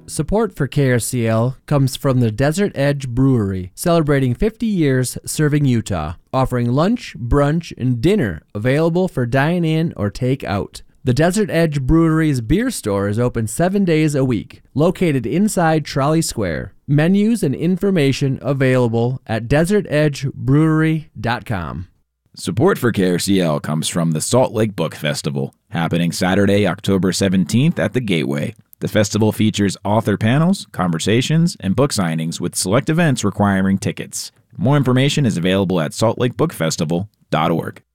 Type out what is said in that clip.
Support for KRCL comes from the Desert Edge Brewery, celebrating 50 years serving Utah, offering lunch, brunch, and dinner available for dine-in or take-out. The Desert Edge Brewery's beer store is open 7 days a week, located inside Trolley Square. Menus and information available at desertedgebrewery.com. Support for KRCL comes from the Salt Lake Book Festival, happening Saturday, October 17th at the Gateway. The festival features author panels, conversations, and book signings with select events requiring tickets. More information is available at saltlakebookfestival.org.